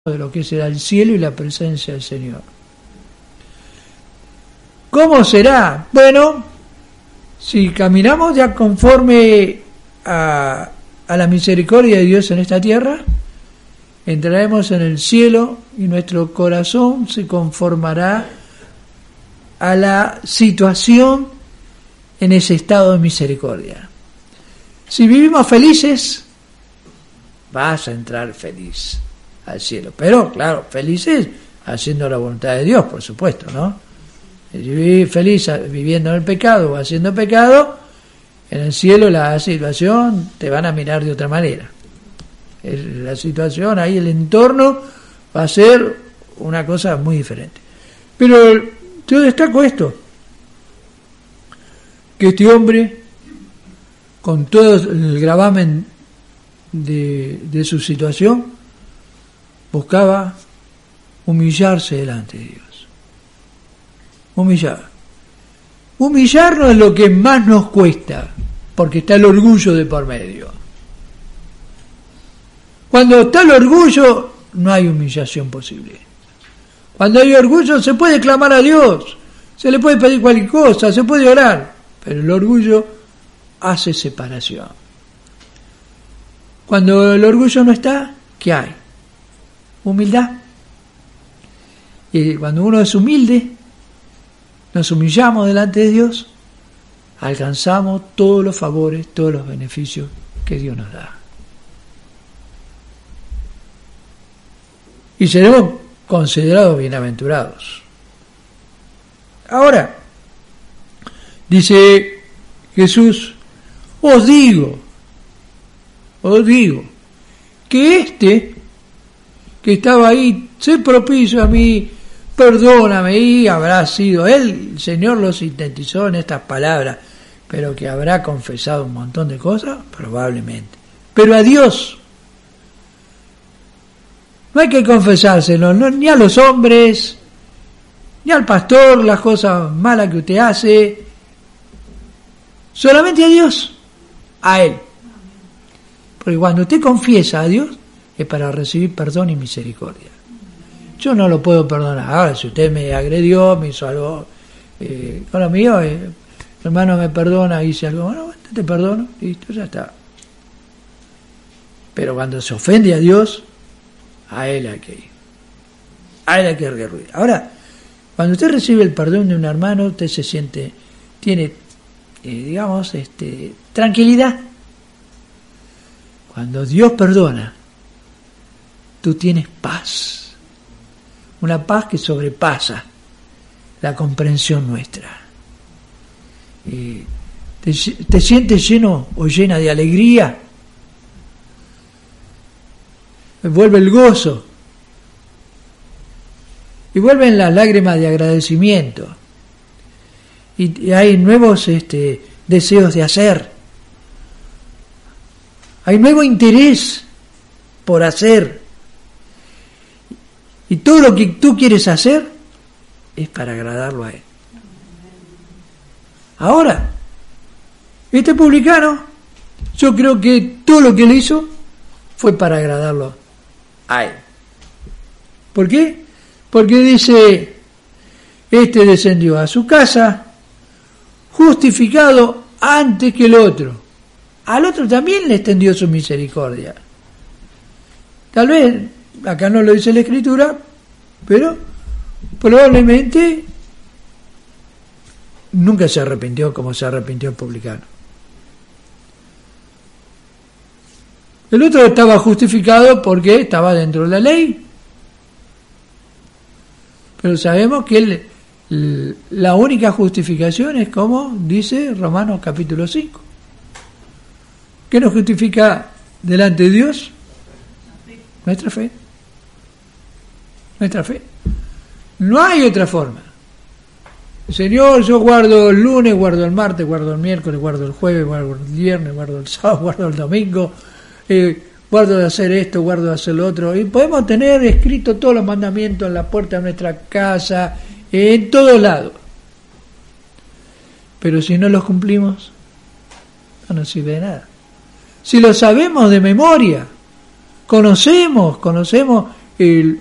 de lo que será el cielo y la presencia del Señor. ¿Cómo será? Bueno, si caminamos ya conforme a la misericordia de Dios en esta tierra, entraremos en el cielo y nuestro corazón se conformará a la situación en ese estado de misericordia. Si vivimos felices, vas a entrar feliz al cielo, pero claro, felices haciendo la voluntad de Dios, por supuesto, ¿no? Si vivís feliz viviendo en el pecado o haciendo pecado, en el cielo la situación te van a mirar de otra manera. La situación ahí, el entorno va a ser una cosa muy diferente. Pero yo destaco esto, que este hombre, con todo el gravamen de su situación, buscaba humillarse delante de Dios. Humillarnos es lo que más nos cuesta, porque está el orgullo de por medio. Cuando está el orgullo, no hay humillación posible. Cuando hay orgullo, se puede clamar a Dios, se le puede pedir cualquier cosa, se puede orar, pero el orgullo hace separación. Cuando el orgullo no está, ¿qué hay? Humildad. Y cuando uno es humilde, nos humillamos delante de Dios, alcanzamos todos los favores, todos los beneficios que Dios nos da. Y seremos considerados bienaventurados. Ahora, dice Jesús, os digo, que este que estaba ahí, sé propicio a mí, perdóname, y habrá sido él, el Señor lo sintetizó en estas palabras, pero que habrá confesado un montón de cosas, probablemente. Pero a Dios no hay que confesárselo, ni a los hombres, ni al pastor, las cosas malas que usted hace, solamente a Dios, a Él. Porque cuando usted confiesa a Dios, es para recibir perdón y misericordia. Yo no lo puedo perdonar. Ahora, si usted me agredió, me hizo algo, con lo mío, hermano me perdona, hice algo, bueno, te perdono, listo, ya está. Pero cuando se ofende a Dios, a Él hay que ir. A Él hay que recurrir. Ahora, cuando usted recibe el perdón de un hermano, usted se siente, tiene, tranquilidad. Cuando Dios perdona, tú tienes paz. Una paz que sobrepasa la comprensión nuestra. Te sientes lleno o llena de alegría. Vuelve el gozo. Y vuelven las lágrimas de agradecimiento. Y hay nuevos deseos de hacer. Hay nuevo interés por hacer. Y todo lo que tú quieres hacer es para agradarlo a Él. Ahora, este publicano, yo creo que todo lo que él hizo fue para agradarlo a Él. ¿Por qué? Porque dice, descendió a su casa justificado antes que el otro. Al otro también le extendió su misericordia. Tal vez, acá no lo dice la Escritura, pero probablemente nunca se arrepintió como se arrepintió el publicano. El otro estaba justificado porque estaba dentro de la ley. Pero sabemos que la única justificación es como dice Romanos capítulo 5. ¿Qué nos justifica delante de Dios? Nuestra fe. Nuestra fe. No hay otra forma. Señor, yo guardo el lunes, guardo el martes, guardo el miércoles, guardo el jueves, guardo el viernes, guardo el sábado, guardo el domingo, guardo de hacer esto, guardo de hacer lo otro. Y podemos tener escrito todos los mandamientos en la puerta de nuestra casa, en todos lados. Pero si no los cumplimos, no nos sirve de nada. Si lo sabemos de memoria, conocemos el